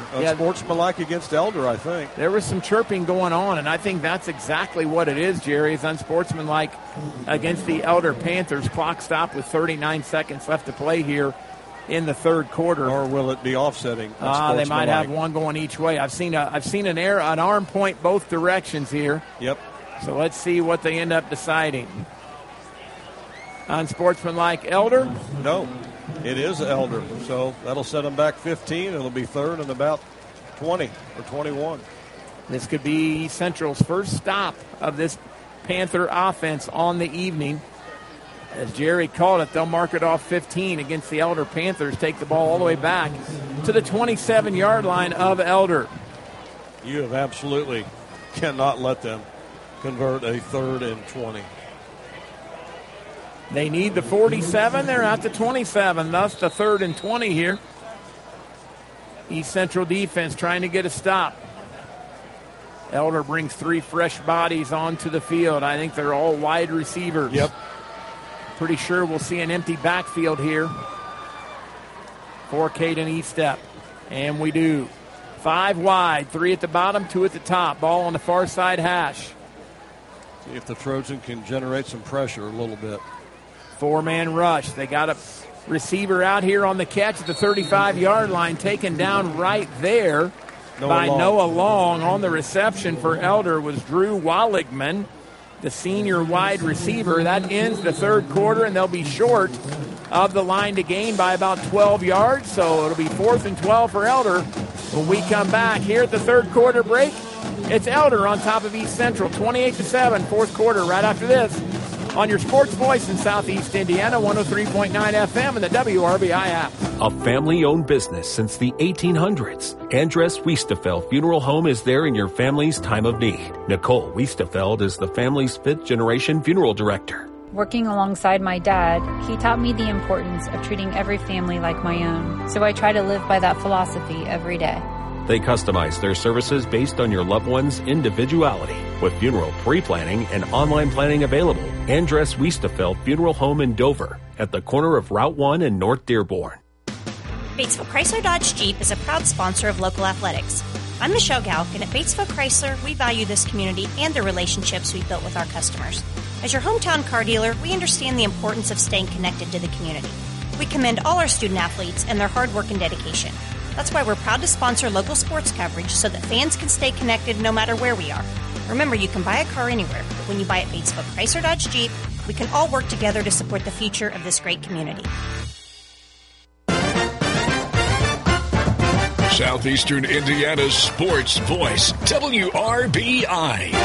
Unsportsmanlike against Elder, I think. There was some chirping going on, and I think that's exactly what it is, Jerry. It's unsportsmanlike against the Elder Panthers. Clock stopped with 39 seconds left to play here in the third quarter. Or will it be offsetting? They might have one going each way. I've seen an arm point both directions here. Yep. So let's see what they end up deciding. Unsportsmanlike Elder? No, it is Elder. So that'll set them back 15. It'll be third and about 20 or 21. This could be East Central's first stop of this Panther offense on the evening. As Jerry called it, they'll mark it off 15 against the Elder Panthers. Take the ball all the way back to the 27-yard line of Elder. You have absolutely cannot let them convert a third and 20. They need the 47. They're at the 27. Thus the third and 20 here. East Central defense trying to get a stop. Elder brings three fresh bodies onto the field. I think they're all wide receivers. Yep. Pretty sure we'll see an empty backfield here for Caden Eastep. And we do. 5 wide, 3 at the bottom, 2 at the top. Ball on the far side hash. See if the Trojan can generate some pressure a little bit. 4-man rush. They got a receiver out here on the catch at the 35-yard line, taken down right there by Noah Long. On the reception for Elder was Drew Walligman, the senior wide receiver. That ends the third quarter, and they'll be short of the line to gain by about 12 yards. So it'll be 4th and 12 for Elder when we come back here at the third quarter break. It's Elder on top of East Central, 28-7, fourth quarter right after this on your sports voice in Southeast Indiana, 103.9 FM and the WRBI app. A family-owned business since the 1800s, Andres Wiestefeld Funeral Home is there in your family's time of need. Nicole Wiestefeld is the family's 5th-generation funeral director. Working alongside my dad, he taught me the importance of treating every family like my own. So I try to live by that philosophy every day. They customize their services based on your loved one's individuality. With funeral pre-planning and online planning available, Andres Wiestefeld Funeral Home in Dover at the corner of Route 1 and North Dearborn. Batesville Chrysler Dodge Jeep is a proud sponsor of local athletics. I'm Michelle Galk, and at Batesville Chrysler, we value this community and the relationships we've built with our customers. As your hometown car dealer, we understand the importance of staying connected to the community. We commend all our student athletes and their hard work and dedication. That's why we're proud to sponsor local sports coverage so that fans can stay connected no matter where we are. Remember, you can buy a car anywhere, but when you buy at Batesville Chrysler Dodge Jeep, we can all work together to support the future of this great community. Southeastern Indiana's sports voice, WRBI.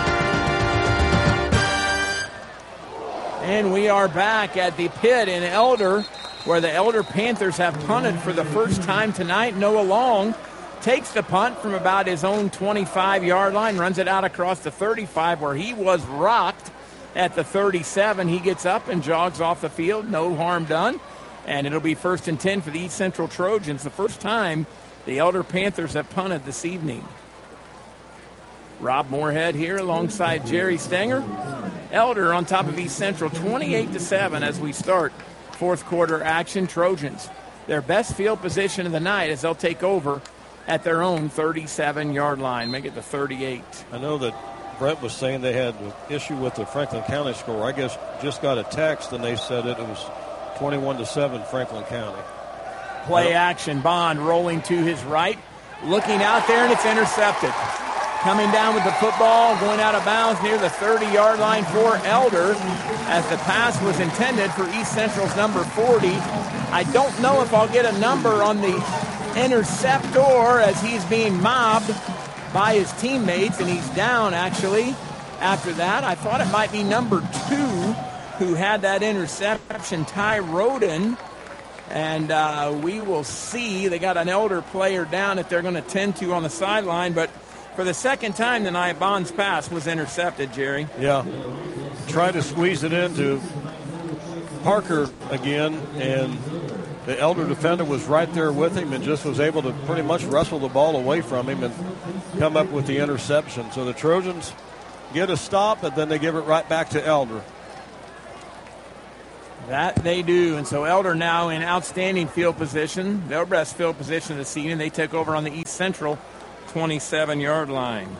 And we are back at the pit in Elder, where the Elder Panthers have punted for the first time tonight. Noah Long takes the punt from about his own 25-yard line, runs it out across the 35 where he was rocked at the 37. He gets up and jogs off the field, no harm done. And it'll be 1st and 10 for the East Central Trojans, the first time the Elder Panthers have punted this evening. Rob Moorhead here alongside Jerry Stenger. Elder on top of East Central, 28-7 as we start fourth quarter action. Trojans, their best field position of the night as they'll take over at their own 37-yard line, make it the 38. I know that Brett was saying they had an issue with the Franklin County score. I guess just got a text and they said it was 21-7 Franklin County. Play action, Bond rolling to his right, looking out there, and it's intercepted. Coming down with the football, going out of bounds near the 30-yard line for Elder as the pass was intended for East Central's number 40. I don't know if I'll get a number on the interceptor as he's being mobbed by his teammates, and he's down actually after that. I thought it might be number 2 who had that interception, Ty Roden. And we will see. They got an Elder player down that they're going to tend to on the sideline, but for the second time tonight, Bond's pass was intercepted, Jerry. Yeah. Tried to squeeze it into Parker again, and the Elder defender was right there with him and just was able to pretty much wrestle the ball away from him and come up with the interception. So the Trojans get a stop, and then they give it right back to Elder. That they do. And so Elder now in outstanding field position, their best field position of the season. They take over on the East Central 27-yard line.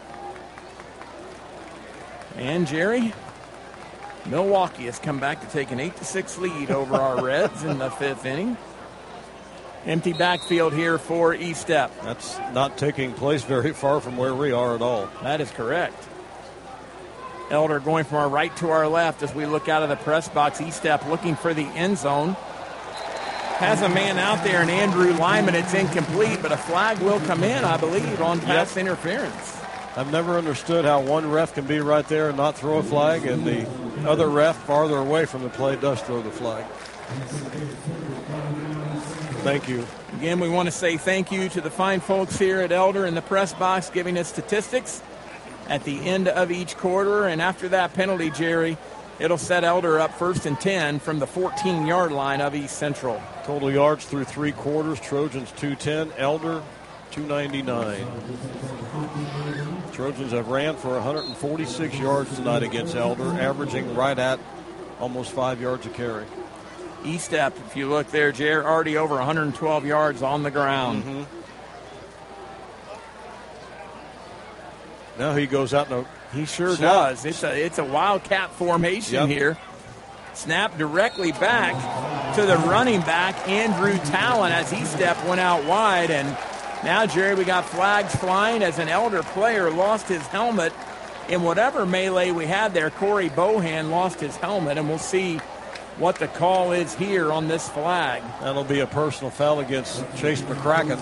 And Jerry, Milwaukee has come back to take an 8-6 lead over our Reds in the 5th inning. Empty backfield here for E-Step. That's not taking place very far from where we are at all. That is correct. Elder going from our right to our left as we look out of the press box. E-Step looking for the end zone. Has a man out there, and Andrew Lyman. It's incomplete, but a flag will come in, I believe, on pass interference. I've never understood how one ref can be right there and not throw a flag, and the other ref farther away from the play does throw the flag. Thank you. Again, we want to say thank you to the fine folks here at Elder in the press box giving us statistics at the end of each quarter. And after that penalty, Jerry, it'll set Elder up 1st and 10 from the 14-yard line of East Central. Total yards through 3 quarters, Trojans 210, Elder 299. Trojans have ran for 146 yards tonight against Elder, averaging right at almost 5 yards a carry. E-Step, if you look there, Jerry, already over 112 yards on the ground. Mm-hmm. Now he goes out and he sure does. It's a wildcat formation here. Snap directly back to the running back, Andrew Talon, as E-Step went out wide. And now, Jerry, we got flags flying as an Elder player lost his helmet. In whatever melee we had there, Corey Bohan lost his helmet, and we'll see what the call is here on this flag. That'll be a personal foul against Chase McCracken.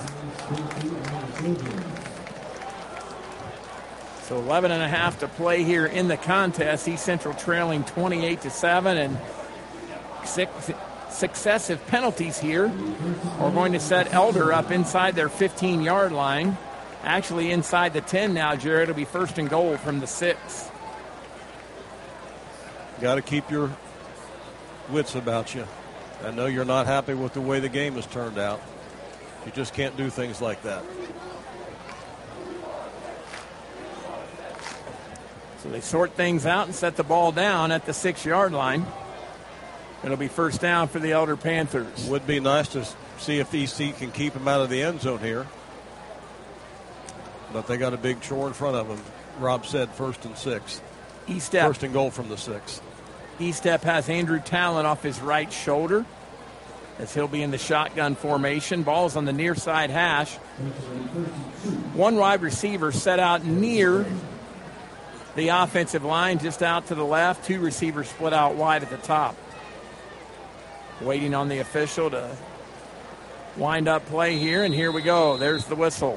So 11.5 to play here in the contest. East Central trailing 28-7, and 6 successive penalties here are going to set Elder up inside their 15-yard line. Actually inside the 10 now, Jared. It'll be 1st and goal from the 6. Got to keep your wits about you. I know you're not happy with the way the game has turned out. You just can't do things like that. So they sort things out and set the ball down at the 6-yard line. It'll be 1st down for the Elder Panthers. Would be nice to see if EC can keep him out of the end zone here. But they got a big chore in front of them. Rob said 1st and 6. E-Step. 1st and goal from the 6. E-Step has Andrew Talon off his right shoulder as he'll be in the shotgun formation. Ball's on the near side hash. 1 wide receiver set out near the offensive line, just out to the left. 2 receivers split out wide at the top. Waiting on the official to wind up play here, and here we go. There's the whistle.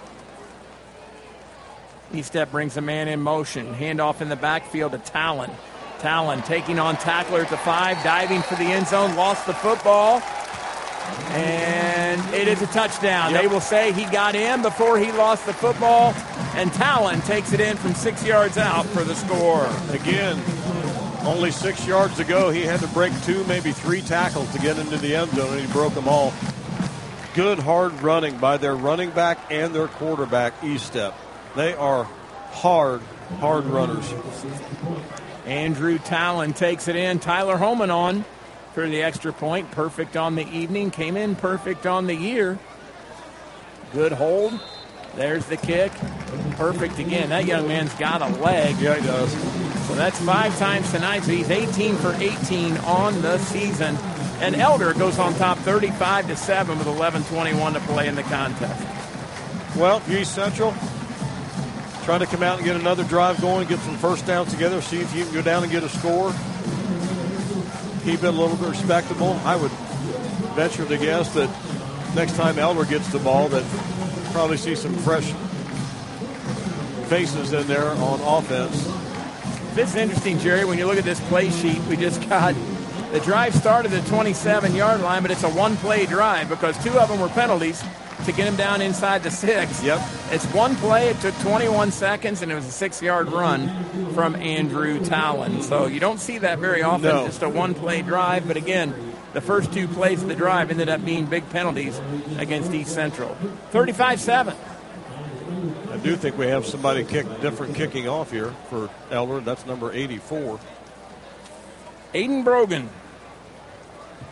E-Step brings a man in motion. Handoff in the backfield to Talon. Talon taking on tackler at the 5, diving for the end zone, lost the football, and it is a touchdown. They will say he got in before he lost the football, and Talon takes it in from 6 yards out for the score. Again, only 6 yards ago, he had to break 2, maybe 3 tackles to get into the end zone, and he broke them all. Good hard running by their running back and their quarterback, E-Step. They are hard runners. Andrew Talon takes it in. Tyler Holman on for the extra point. Perfect on the evening. Came in perfect on the year. Good hold. There's the kick. Perfect again. That young man's got a leg. Yeah, he does. So that's 5 times tonight. So he's 18 for 18 on the season. And Elder goes on top 35-7 with 11:21 to play in the contest. Well, East Central trying to come out and get another drive going, get some first downs together, see if you can go down and get a score. Keep it a little bit respectable. I would venture to guess that next time Elder gets the ball, that probably see some fresh faces in there on offense. This is interesting, Jerry, when you look at this play sheet. We just got the drive started at the 27-yard line, but it's a one-play drive because 2 of them were penalties to get him down inside the 6. Yep. It's one play. It took 21 seconds, and it was a 6-yard run from Andrew Talon. So you don't see that very often, just a one-play drive. But, again, the first 2 plays of the drive ended up being big penalties against East Central. 35-7. I do think we have somebody different kicking off here for Elder. That's number 84. Aiden Brogan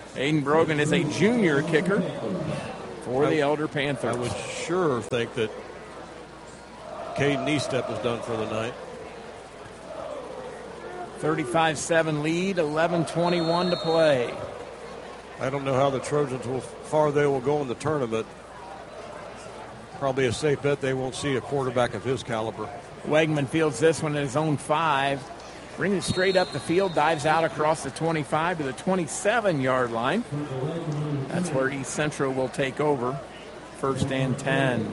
Aiden Brogan is a junior kicker for the Elder Panthers. I would sure think that Caden Niestep is done for the night. 35-7 lead, 11:21 to play. I don't know how the Trojans far they will go in the tournament. Probably a safe bet they won't see a quarterback of his caliber. Wegman fields this one at his own 5. Brings it straight up the field, dives out across the 25 to the 27-yard line. That's where East Central will take over. 1st and 10.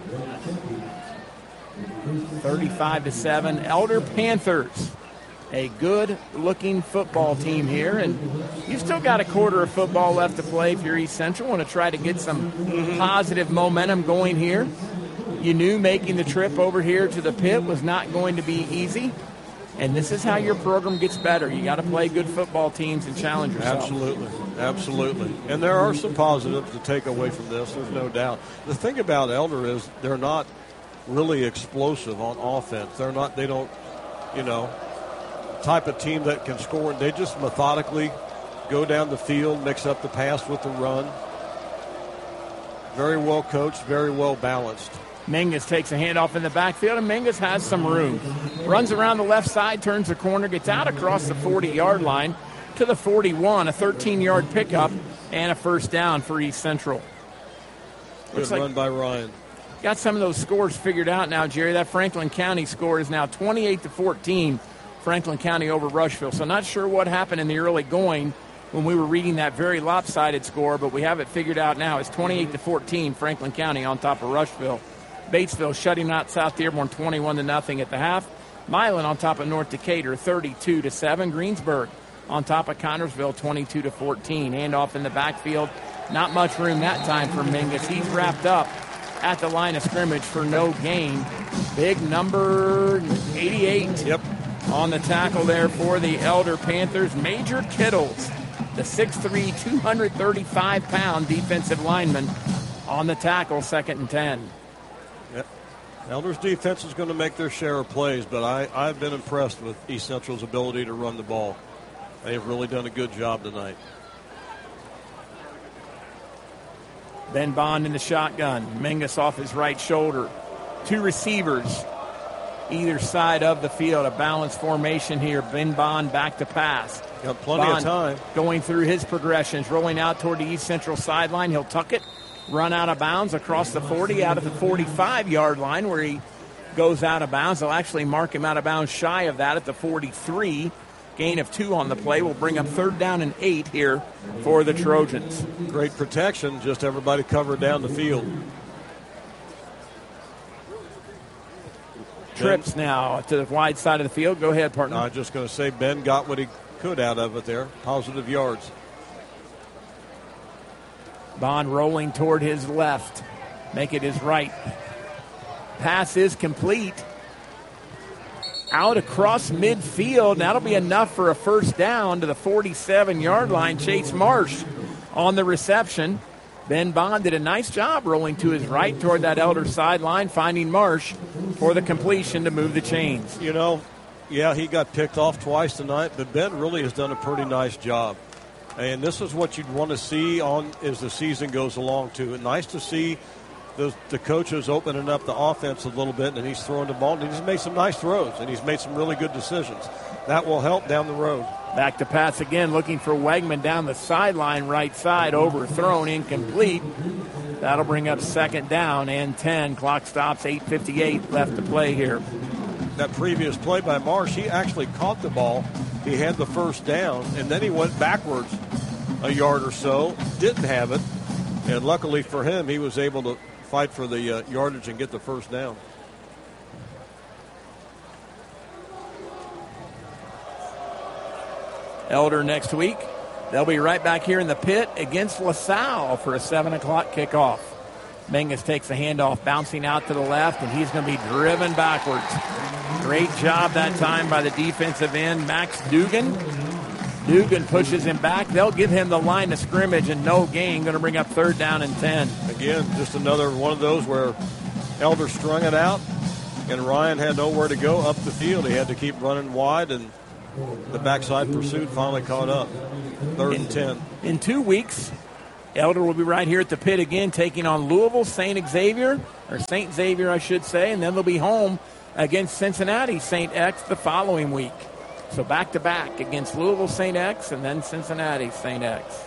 35-7. Elder Panthers, a good-looking football team here, and you've still got a quarter of football left to play if you're East Central. Want to try to get some positive momentum going here. You knew making the trip over here to the pit was not going to be easy, and this is how your program gets better. You got to play good football teams and challenge yourself. Absolutely. And there are some positives to take away from this, there's no doubt. The thing about Elder is they're not really explosive on offense. They don't, type of team that can score. They just methodically go down the field, mix up the pass with the run. Very well coached, very well balanced. Mingus takes a handoff in the backfield, and Mingus has some room. Runs around the left side, turns the corner, gets out across the 40-yard line to the 41, a 13-yard pickup, and a 1st down for East Central. Good run by Ryan. Got some of those scores figured out now, Jerry. That Franklin County score is now 28-14, Franklin County over Rushville. So not sure what happened in the early going when we were reading that very lopsided score, but we have it figured out now. It's 28-14, Franklin County on top of Rushville. Batesville shutting out South Dearborn 21-0 at the half. Milan on top of North Decatur 32-7. Greensburg on top of Connorsville 22-14. Handoff in the backfield. Not much room that time for Mingus. He's wrapped up at the line of scrimmage for no gain. Big number 88. Yep. On the tackle there for the Elder Panthers, Major Kittles, the 6'3", 235-pound defensive lineman on the tackle, 2nd and 10. Yep. Elder's defense is going to make their share of plays, but I've been impressed with East Central's ability to run the ball. They've really done a good job tonight. Ben Bond in the shotgun. Mingus off his right shoulder. 2 receivers either side of the field. A balanced formation here. Ben Bond back to pass. Got plenty of time. Going through his progressions. Rolling out toward the East Central sideline. He'll tuck it. Run out of bounds across the 40, out of the 45-yard line where he goes out of bounds. They'll actually mark him out of bounds shy of that at the 43. Gain of 2 on the play will bring up 3rd down and 8 here for the Trojans. Great protection, just everybody covered down the field. Trips now to the wide side of the field. Go ahead, partner. I'm just going to say Ben got what he could out of it there. Positive yards. Bond rolling toward his left. Make it his right. Pass is complete. Out across midfield. And that'll be enough for a 1st down to the 47-yard line. Chase Marsh on the reception. Ben Bond did a nice job rolling to his right toward that Elder sideline, finding Marsh for the completion to move the chains. Yeah, he got picked off twice tonight, but Ben really has done a pretty nice job. And this is what you'd want to see on as the season goes along, too. And nice to see the coaches opening up the offense a little bit, and he's throwing the ball. And he's made some nice throws, and he's made some really good decisions. That will help down the road. Back to pass again, looking for Wegman down the sideline, right side, overthrown, incomplete. That'll bring up 2nd down and 10. Clock stops, 8:58 left to play here. That previous play by Marsh, he actually caught the ball. He had the 1st down, and then he went backwards a yard or so, didn't have it, and luckily for him, he was able to fight for the yardage and get the 1st down. Elder next week. They'll be right back here in the pit against LaSalle for a 7 o'clock kickoff. Mingus takes the handoff, bouncing out to the left, and he's going to be driven backwards. Great job that time by the defensive end, Max Dugan. Dugan pushes him back. They'll give him the line of scrimmage and no gain. Going to bring up 3rd down and 10. Again, just another one of those where Elder strung it out, and Ryan had nowhere to go up the field. He had to keep running wide, and the backside pursuit finally caught up. 3rd and 10. In 2 weeks, Elder will be right here at the pit again, taking on Louisville, St. Xavier, I should say, and then they'll be home against Cincinnati St. X the following week. So back-to-back against Louisville St. X and then Cincinnati St. X.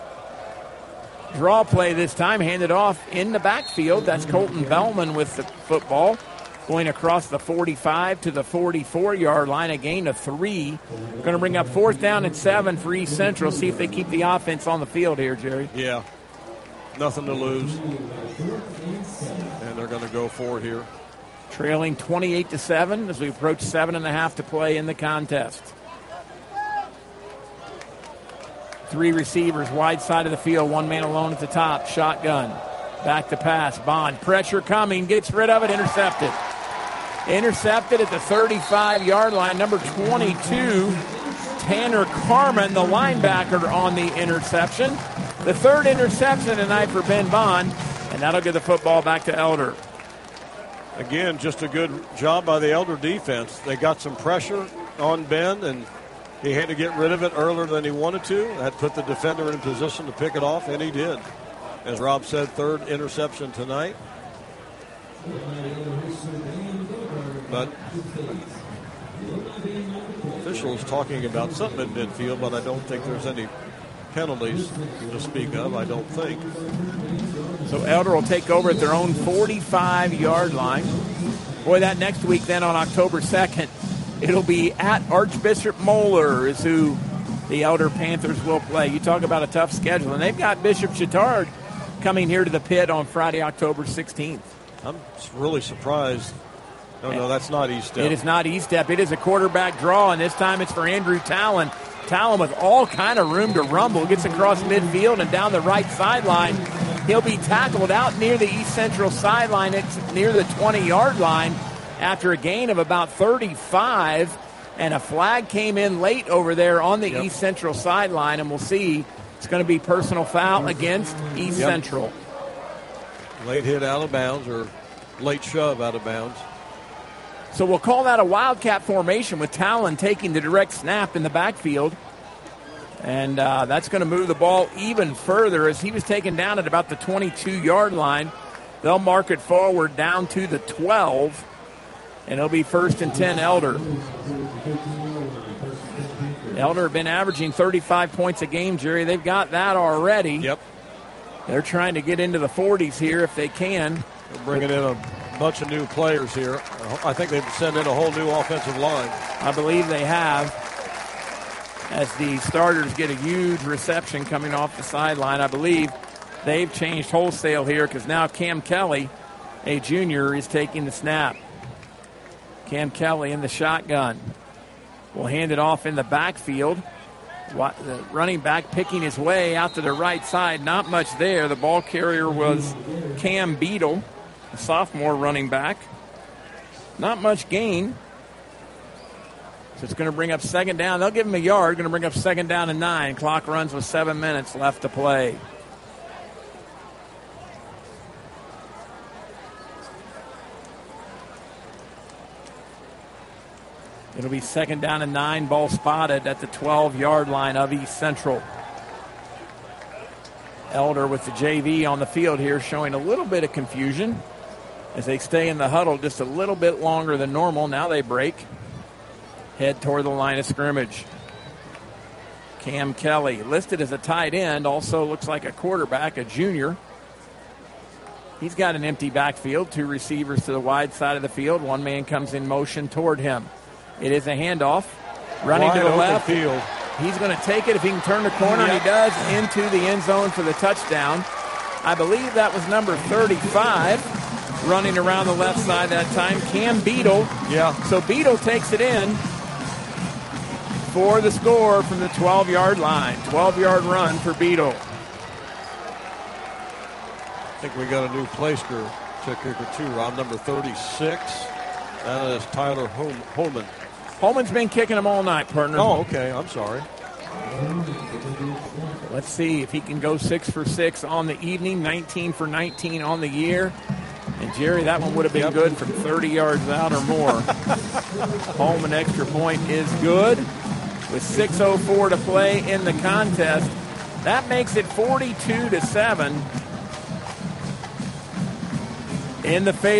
Draw play this time, handed off in the backfield. That's Colton Bellman with the football, going across the 45 to the 44-yard line, a gain of 3. Going to bring up 4th down and 7 for East Central. See if they keep the offense on the field here, Jerry. Yeah, nothing to lose. And they're going to go for it here. Trailing 28-7 as we approach 7.5 to play in the contest. 3 receivers wide side of the field, 1 man alone at the top, shotgun. Back to pass, Bond, pressure coming, gets rid of it, intercepted. Intercepted at the 35-yard line, number 22, Tanner Carmen, the linebacker, on the interception. The 3rd interception tonight for Ben Bond, and that'll get the football back to Elder. Again, just a good job by the Elder defense. They got some pressure on Ben, and he had to get rid of it earlier than he wanted to. That put the defender in position to pick it off, and he did. As Rob said, 3rd interception tonight. But officials talking about something in midfield, but I don't think there's any penalties to speak of, I don't think. So Elder will take over at their own 45-yard line. Boy, that next week then on October 2nd, it'll be at Archbishop Moeller is who the Elder Panthers will play. You talk about a tough schedule. And they've got Bishop Chittard coming here to the pit on Friday, October 16th. I'm really surprised. No, that's not East Step. It is not East Step. It is a quarterback draw, and this time it's for Andrew Talon. Talon with all kind of room to rumble. Gets across midfield and down the right sideline. He'll be tackled out near the East Central sideline. It's near the 20-yard line after a gain of about 35. And a flag came in late over there on the East Central sideline, and we'll see. It's going to be personal foul against East Central. Late hit out of bounds or late shove out of bounds. So we'll call that a Wildcat formation with Talon taking the direct snap in the backfield. And that's going to move the ball even further as he was taken down at about the 22-yard line. They'll mark it forward down to the 12. And it'll be 1st and 10 Elder. Elder have been averaging 35 points a game, Jerry. They've got that already. Yep. They're trying to get into the 40s here if they can. They're bringing in a bunch of new players here. I think they've sent in a whole new offensive line. I believe they have, as the starters get a huge reception coming off the sideline. I believe they've changed wholesale here because now Cam Kelly, a junior, is taking the snap. Cam Kelly in the shotgun. Will hand it off in the backfield. The running back picking his way out to the right side. Not much there. The ball carrier was Cam Beadle, a sophomore running back. Not much gain. So it's going to bring up 2nd down. They'll give him a yard. Going to bring up 2nd down and 9. Clock runs with 7 minutes left to play. It'll be 2nd down and 9. Ball spotted at the 12-yard line of East Central. Elder with the JV on the field here, showing a little bit of confusion as they stay in the huddle just a little bit longer than normal. Now they break. Head toward the line of scrimmage. Cam Kelly, listed as a tight end, also looks like a quarterback, a junior. He's got an empty backfield. 2 receivers to the wide side of the field. 1 man comes in motion toward him. It is a handoff. Running wide to the left. Field. He's going to take it if he can turn the corner, and he does, into the end zone for the touchdown. I believe that was number 35 running around the left side that time, Cam Beadle. Yeah. So Beadle takes it in for the score from the 12-yard line. 12-yard run for Beadle. I think we got a new place kicker too, Rob, number 36. That is Tyler Holman. Holman's been kicking them all night, partner. Oh, okay. I'm sorry. Let's see if he can go 6 for 6 on the evening, 19 for 19 on the year. And, Jerry, that one would have been good from 30 yards out or more. Holman extra point is good. with 6:04 to play in the contest. That makes it 42-7 in the favor